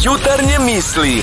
Jutarnje misli.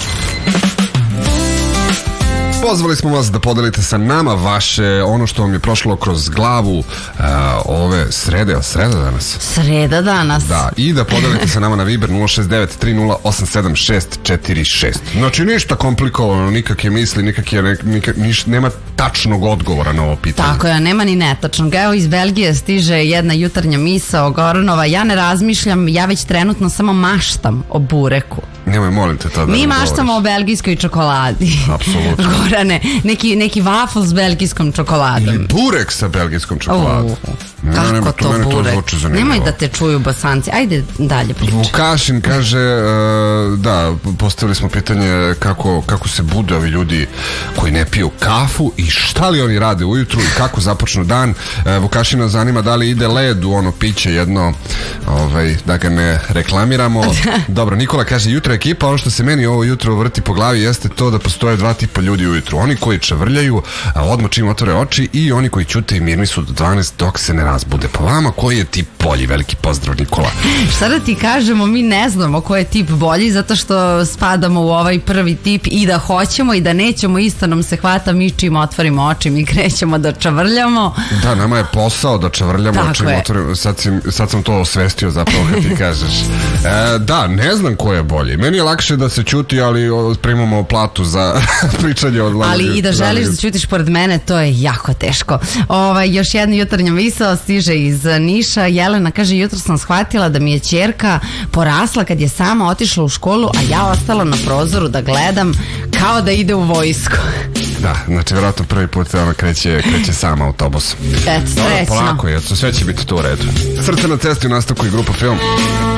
Pozvali smo vas da podelite sa nama vaše, ono što vam je prošlo kroz glavu ove sreda danas? Sreda danas. Da, i da podelite sa nama na Viber 069 3087 646. Znači ništa komplikovano, nikakve misli, nema tačnog odgovora na ovo pitanje. Tako je, nema ni netačnog. Evo iz Belgije stiže jedna jutarnja misao Goranova. Ja ne razmišljam, ja već trenutno samo maštam o bureku. Nemoj, molim te to da mi maštamo o belgijskoj čokoladi. Apsolutno. Gorane, neki waffle s belgijskom čokoladom. Ili burek sa belgijskom čokoladom. Kako to burek? Nemoj da te čuju Bosanci. Ajde dalje priča. Vukašin kaže, da, postavili smo pitanje kako se bude ovi ljudi koji ne piju kafu i šta li oni rade ujutru i kako započnu dan. Vukašina zanima da li ide led u ono piće jedno, da ga ne reklamiramo. Dobro, Nikola kaže, jutro ekipa, ono što se meni ovo jutro vrti po glavi jeste to da postoje dva tipa ljudi ujutru. Oni koji čavrljaju, odmah čim otvore oči, i oni koji ćute i mirni su do 12 dok se ne razbude. Po vama, koji je tip bolji? Veliki pozdrav, Nikola. Šta da ti kažemo, mi ne znamo koji je tip bolji, zato što spadamo u ovaj prvi tip, i da hoćemo i da nećemo, isto nam se hvata, mi čim otvorimo oči, mi krećemo da čavrljamo. Da, nama je posao da čavrljamo čim otvorimo. Sad sam to osvestio zapravo kad ti kažeš. Da, ne znam ko je bolji. Meni je lakše da se ćuti, ali primamo platu za pričanje od glavi. Ali i da želiš da ćutiš pored mene, to je jako teško. Još jedna jutarnja misao stiže iz Niša. Jelena kaže, jutro sam shvatila da mi je ćerka porasla kad je sama otišla u školu, a ja ostala na prozoru da gledam kao da ide u vojsku. Da, znači vjerojatno prvi put ona kreće sama autobusom. Eto, srećno. Polako je, sve će biti to u redu. Srce na cesti, u nastavku i grupa Film.